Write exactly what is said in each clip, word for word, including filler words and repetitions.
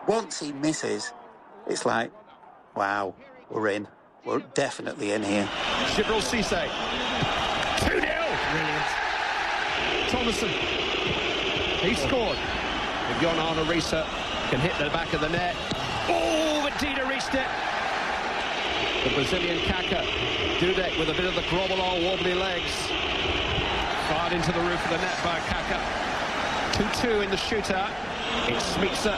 once he misses, it's like, wow, we're in. We're definitely in here. Djibril Cissé. two nil. Brilliant. Thomason. He scored. If Jon Arne Riise can hit the back of the net. Oh, but Dida reached it. The Brazilian Kaká. Dudek with a bit of the grovel on wobbly legs. Fired into the roof of the net by Kaká. two two in the shootout. It's Smicer.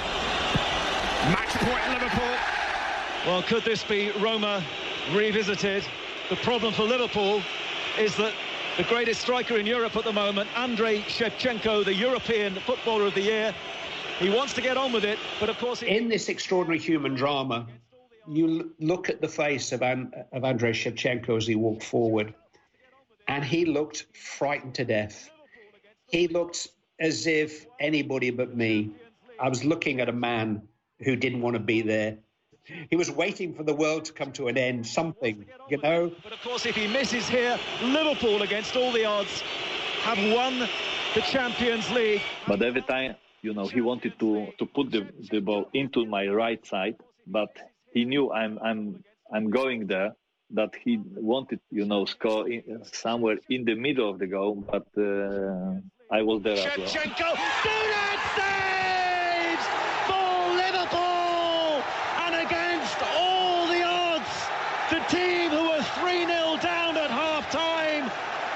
Match point Liverpool. Well, could this be Roma revisited? The problem for Liverpool is that the greatest striker in Europe at the moment, Andrei Shevchenko, the European Footballer of the Year, he wants to get on with it, but of course... In this extraordinary human drama, you look at the face of, An- of Andrei Shevchenko as he walked forward, and he looked frightened to death. He looked as if anybody but me. I was looking at a man who didn't want to be there. He was waiting for the world to come to an end, something, you know. But of course, if he misses here, Liverpool, against all the odds, have won the Champions League. But every time, you know, he wanted to, to put the, the ball into my right side, but he knew I'm I'm I'm going there. That he wanted, you know, score in, somewhere in the middle of the goal, but uh, I was there as well. Shevchenko, Dudek saves for Liverpool, and against all the odds, the team who were three nil down at half-time,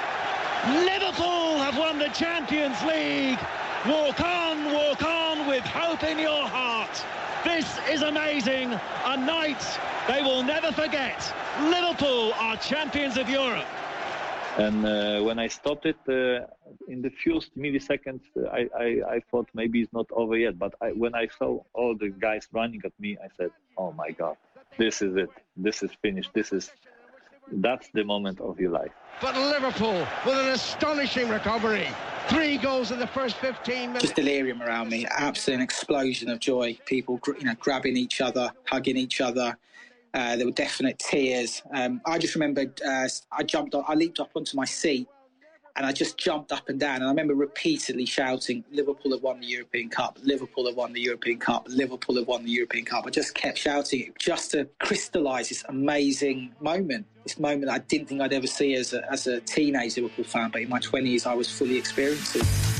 Liverpool have won the Champions League. Walk on, walk on with hope in your heart. This is amazing, a night they will never forget. Liverpool are champions of Europe. And uh, when I stopped it, uh, in the few milliseconds, uh, I, I, I thought maybe it's not over yet. But I, when I saw all the guys running at me, I said, oh my God, this is it. This is finished. This is, that's the moment of your life. But Liverpool with an astonishing recovery. Three goals in the first fifteen minutes. Just delirium around me, absolute explosion of joy. People, you know, grabbing each other, hugging each other. Uh, there were definite tears. Um, I just remembered uh, I jumped, on, I leaped up onto my seat, and I just jumped up and down. And I remember repeatedly shouting, "Liverpool have won the European Cup! Liverpool have won the European Cup! Liverpool have won the European Cup!" I just kept shouting it just to crystallise this amazing moment. This moment I didn't think I'd ever see as a, as a teenage Liverpool fan, but in my twenties I was fully experiencing.